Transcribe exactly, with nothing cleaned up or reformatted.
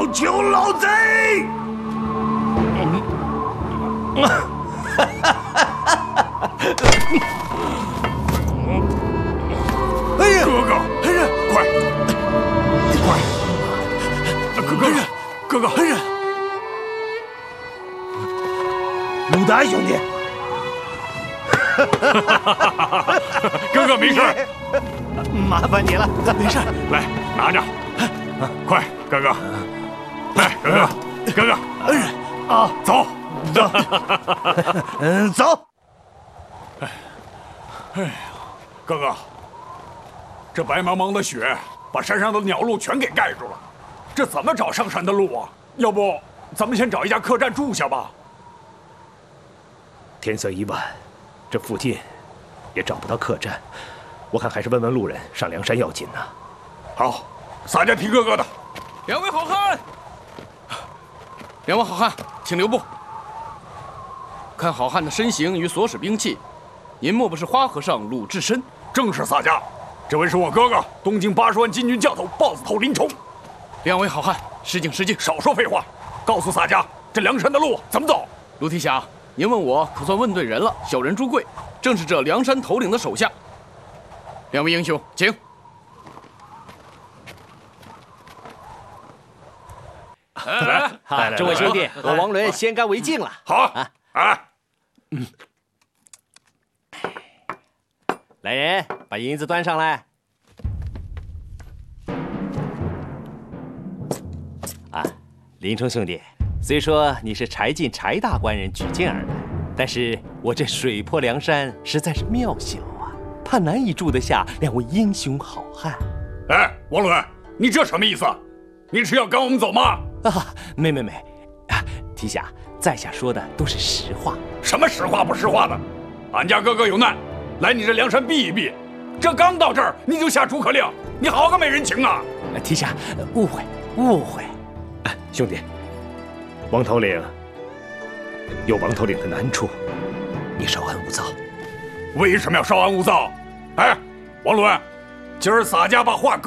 求老贼！ 哎呀， 哥哥， 哎呀， 快，快，哥哥，哥哥， 哎呀， 鲁达兄弟， 哥哥没事， 麻烦你了， 没事， 来拿着，快，哥哥，来，哥哥，哥哥， 哎呀， 啊， 走， 走，嗯，走。 哎呀，哥哥，这白茫茫的雪把山上的鸟路全给盖住了，这怎么找上山的路啊？要不咱们先找一家客栈住下吧？ 天色已晚，这附近也找不到客栈，我看还是问问路人上梁山要紧呐。 好，洒家听哥哥的。 两位好汉，两位好汉，请留步。看好汉的身形与所使兵器，您莫不是花和尚鲁智深？ 正是洒家，这位是我哥哥，东京八十万禁军教头豹子头林冲。 两位好汉，失敬失敬， 少说废话，告诉洒家这梁山的路怎么走。 卢提辖，您问我可算问对人了。小人朱贵，正是这梁山头领的手下。两位英雄，请。 来， 来，这位兄弟，我王伦先干为敬了。 好啊，啊， 嗯，来人，把银子端上来。啊，林冲兄弟，虽说你是柴进柴大官人举荐而来，但是我这水泊梁山实在是渺小啊，怕难以住得下两位英雄好汉。 哎，王伦，你这什么意思？你是要赶我们走吗？ 啊，没没没，啊，提辖，在下说的都是实话。 什么实话不实话的？俺家哥哥有难，来你这梁山避一避。这刚到这儿，你就下逐客令，你好个没人情啊！ 提辖，误会误会。啊，兄弟，王头领有王头领的难处，你稍安勿躁。 为什么要稍安勿躁？哎，王伦，今儿洒家把话搁。